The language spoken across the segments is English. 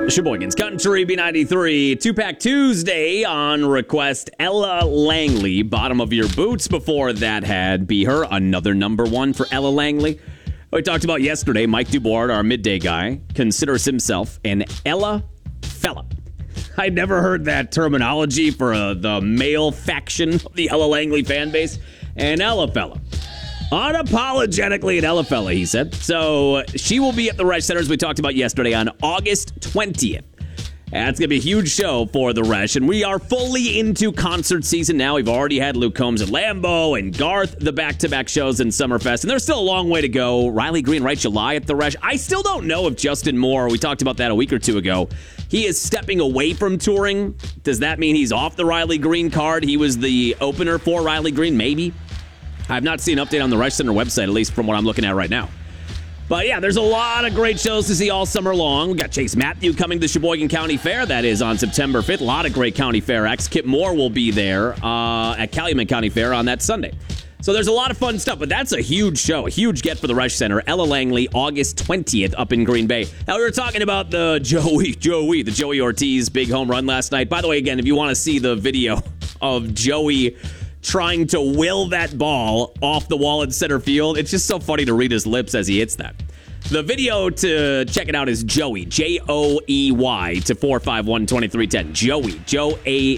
Sheboygan's Country B93 2-Pack Tuesday on request. Ella Langley, Bottom of Your Boots. Before that had Be Her, another number one for Ella Langley. We talked about yesterday, Mike Dubois, our midday guy, considers himself an Ella fella. I'd never heard that terminology for the male faction of the Ella Langley fan base. An Ella fella. Unapologetically an Ella fella, he said. So she will be at the Resch Center, as we talked about yesterday, on August 20th. That's going to be a huge show for the Resch, and we are fully into concert season now. We've already had Luke Combs at Lambeau and Garth, the back-to-back shows in Summerfest, and there's still a long way to go. Riley Green, right, July at the Resch. I still don't know if Justin Moore, we talked about that a week or two ago, he is stepping away from touring. Does that mean he's off the Riley Green card? He was the opener for Riley Green, maybe. I have not seen an update on the Resch Center website, at least from what I'm looking at right now. But yeah, there's a lot of great shows to see all summer long. We got Chase Matthew coming to the Sheboygan County Fair. That is on September 5th. A lot of great county fair acts. Kip Moore will be there at Calumet County Fair on that Sunday. So there's a lot of fun stuff, but that's a huge show, a huge get for the Resch Center. Ella Langley, August 20th up in Green Bay. Now, we were talking about the Joey Ortiz big home run last night. By the way, again, if you want to see the video of Joey trying to will that ball off the wall in center field, it's just so funny to read his lips as he hits that. The video to check it out is Joey, Joey to 451-2310. Joey, Joey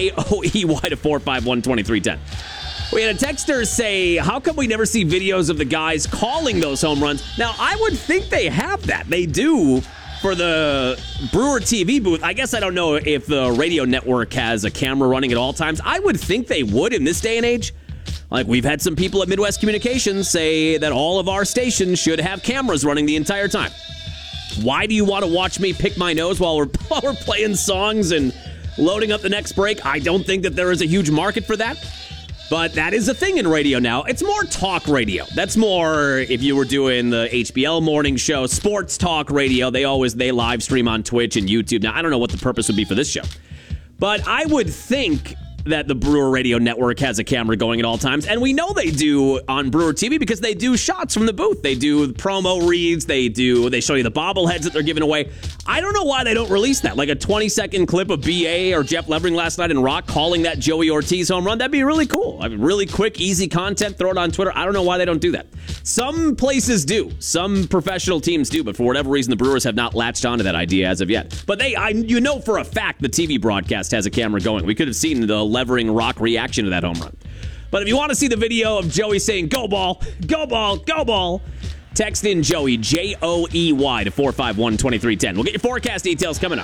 to 451-2310. We had a texter say, how come we never see videos of the guys calling those home runs? Now, I would think they have that. They do for the Brewer TV booth. I guess I don't know if the radio network has a camera running at all times. I would think they would in this day and age. Like, we've had some people at Midwest Communications say that all of our stations should have cameras running the entire time. Why do you want to watch me pick my nose while we're playing songs and loading up the next break? I don't think that there is a huge market for that. But that is a thing in radio now. It's more talk radio. That's more if you were doing the HBL morning show, sports talk radio. They live stream on Twitch and YouTube. Now, I don't know what the purpose would be for this show. But I would think that the Brewer Radio Network has a camera going at all times. And we know they do on Brewer TV because they do shots from the booth. They do promo reads. They show you the bobbleheads that they're giving away. I don't know why they don't release that. Like a 20-second clip of BA or Jeff Levering last night in Rock calling that Joey Ortiz home run. That'd be really cool. I mean, really quick, easy content. Throw it on Twitter. I don't know why they don't do that. Some places do. Some professional teams do. But for whatever reason, the Brewers have not latched onto that idea as of yet. But you know for a fact the TV broadcast has a camera going. We could have seen the Levering Rock reaction to that home run. But if you want to see the video of Joey saying, go ball, go ball, go ball, text in Joey, Joey to 451-2310. We'll get your forecast details coming up.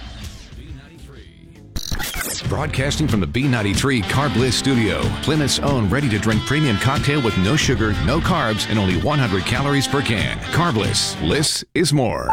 Broadcasting from the B93 Carb Bliss studio, Plymouth's own ready-to-drink premium cocktail with no sugar, no carbs, and only 100 calories per can. Carb Bliss. Bliss is more.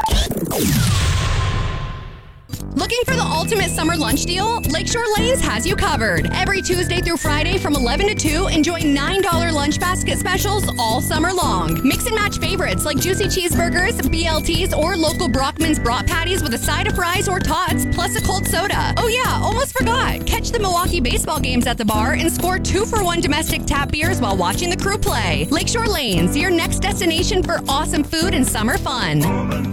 Looking for the ultimate summer lunch deal? Lakeshore Lanes has you covered. Every Tuesday through Friday from 11 to 2, enjoy $9 lunch basket specials all summer long. Mix and match favorites like juicy cheeseburgers, BLTs, or local Brockman's brat patties with a side of fries or tots, plus a cold soda. Oh yeah, almost forgot. Catch the Milwaukee baseball games at the bar and score 2-for-1 domestic tap beers while watching the Crew play. Lakeshore Lanes, your next destination for awesome food and summer fun.